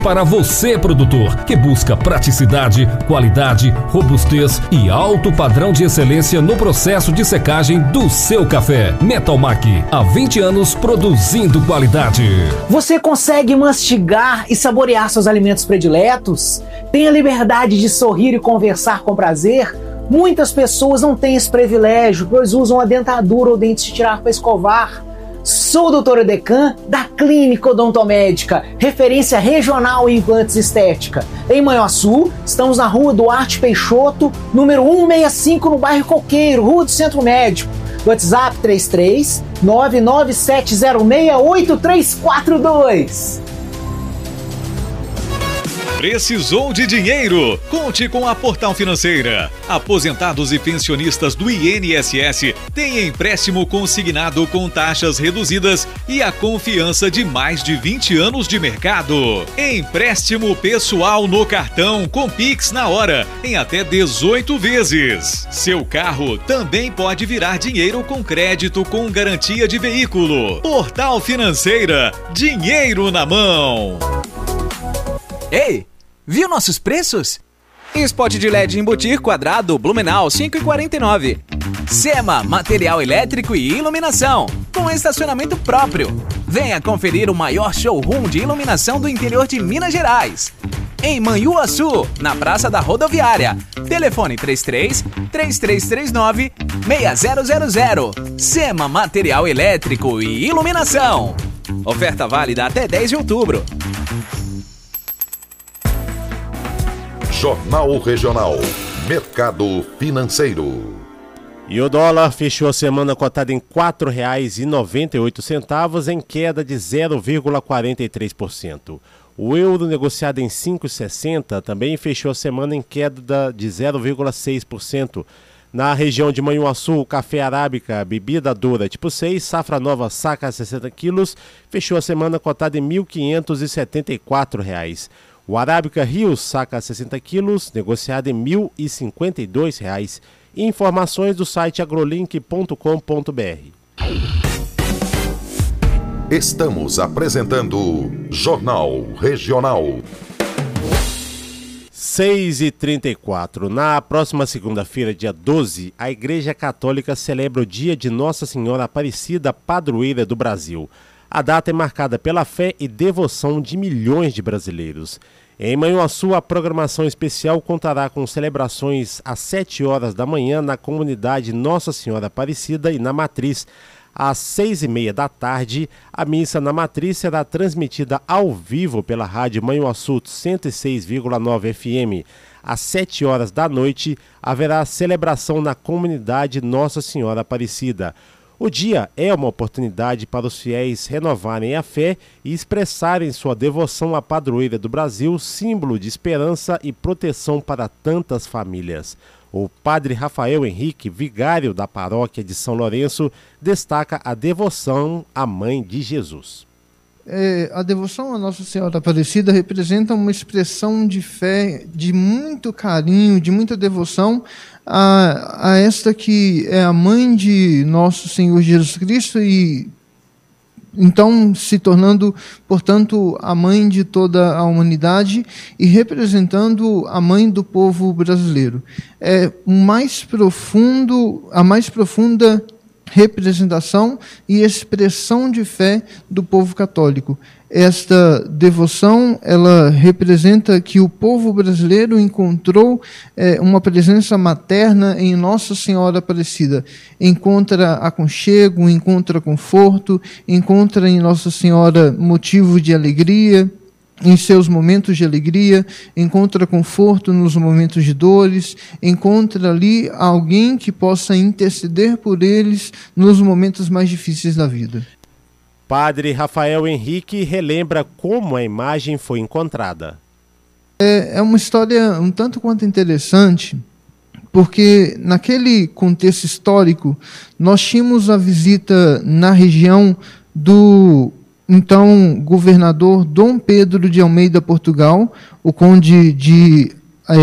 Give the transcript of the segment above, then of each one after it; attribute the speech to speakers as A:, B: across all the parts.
A: Para você, produtor, que busca praticidade, qualidade, robustez e alto padrão de excelência no processo de secagem do seu café. Metalmac, há 20 anos produzindo qualidade.
B: Você consegue mastigar e saborear seus alimentos prediletos? Tem a liberdade de sorrir e conversar com prazer? Muitas pessoas não têm esse privilégio, pois usam a dentadura ou dentes de tirar para escovar. Sou o Dr. Edecan, da Clínica Odontomédica, referência regional em implantes estética. Em Manhuaçu, estamos na rua Duarte Peixoto, número 165, no bairro Coqueiro, Rua do Centro Médico. WhatsApp 33 997068342.
C: Precisou de dinheiro? Conte com a Portal Financeira. Aposentados e pensionistas do INSS têm empréstimo consignado com taxas reduzidas e a confiança de mais de 20 anos de mercado. Empréstimo pessoal no cartão com Pix na hora, em até 18 vezes. Seu carro também pode virar dinheiro com crédito com garantia de veículo. Portal Financeira, dinheiro na mão.
D: Ei, viu nossos preços? Spot de LED embutir quadrado Blumenau 5,49. Sema, material elétrico e iluminação, com estacionamento próprio. Venha conferir o maior showroom de iluminação do interior de Minas Gerais. Em Manhuaçu, na Praça da Rodoviária. Telefone 33-3339-6000. Sema, material elétrico e iluminação. Oferta válida até 10 de outubro.
E: Jornal Regional. Mercado Financeiro.
F: E o dólar fechou a semana cotado em R$ 4,98, em queda de 0,43%. O euro negociado em 5,60 também fechou a semana em queda de 0,6%. Na região de Manhuaçu, o café arábica, bebida dura tipo 6, safra nova saca 60 quilos, fechou a semana cotado em R$ 1.574. O Arábica Rio saca 60 quilos, negociado em R$ 1.052. Informações do site agrolink.com.br.
E: Estamos apresentando Jornal Regional.
F: 6h34. Na próxima segunda-feira, dia 12, a Igreja Católica celebra o dia de Nossa Senhora Aparecida, padroeira do Brasil. A data é marcada pela fé e devoção de milhões de brasileiros. Em Manhuaçu, a programação especial contará com celebrações às 7 horas da manhã na comunidade Nossa Senhora Aparecida e na Matriz. Às 6h30 da tarde, a missa na Matriz será transmitida ao vivo pela rádio Manhuaçu 106,9 FM. Às 7 horas da noite, haverá celebração na comunidade Nossa Senhora Aparecida. O dia é uma oportunidade para os fiéis renovarem a fé e expressarem sua devoção à padroeira do Brasil, símbolo de esperança e proteção para tantas famílias. O padre Rafael Henrique, vigário da paróquia de São Lourenço, destaca a devoção à Mãe de Jesus.
G: A devoção à Nossa Senhora Aparecida representa uma expressão de fé, de muito carinho, de muita devoção a esta que é a mãe de nosso Senhor Jesus Cristo e então se tornando, portanto, a mãe de toda a humanidade e representando a mãe do povo brasileiro. É a mais profunda representação e expressão de fé do povo católico. Esta devoção, ela representa que o povo brasileiro encontrou uma presença materna em Nossa Senhora Aparecida. Encontra aconchego, encontra conforto, encontra em Nossa Senhora motivo de alegria, em seus momentos de alegria, encontra conforto nos momentos de dores, encontra ali alguém que possa interceder por eles nos momentos mais difíceis da vida.
F: Padre Rafael Henrique relembra como a imagem foi encontrada.
G: É uma história um tanto quanto interessante, porque naquele contexto histórico, nós tínhamos a visita na região do então governador Dom Pedro de Almeida Portugal, o conde de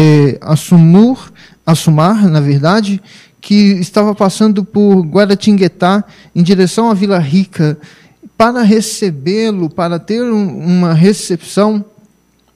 G: Assumar, na verdade, que estava passando por Guaratinguetá em direção à Vila Rica, para recebê-lo, para ter uma recepção.